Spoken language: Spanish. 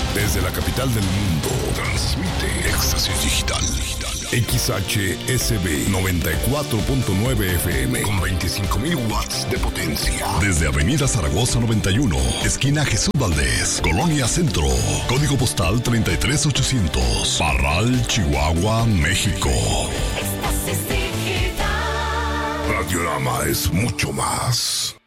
Desde la capital del mundo, transmite Éxtasis Digital. XHSB 94.9 FM con 25,000 watts de potencia. Desde Avenida Zaragoza 91, esquina Jesús Valdés, Colonia Centro. Código postal 33800. Parral, Chihuahua, México. Éxtasis Digital. Radiorama es mucho más.